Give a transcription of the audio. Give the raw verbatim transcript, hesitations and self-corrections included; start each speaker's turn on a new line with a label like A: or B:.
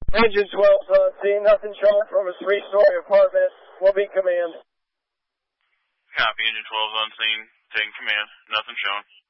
A: Engine twelve's on scene. Nothing shown from a three-story apartment. Will be command.
B: Copy. Engine twelve's on scene. Taking command. Nothing shown.